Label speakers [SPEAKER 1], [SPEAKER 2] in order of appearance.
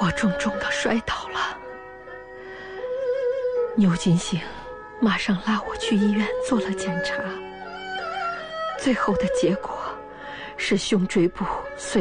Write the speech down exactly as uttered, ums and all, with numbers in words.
[SPEAKER 1] 我重重的摔倒了。牛金星马上拉我去医院做了检查，最后的结果是胸椎部碎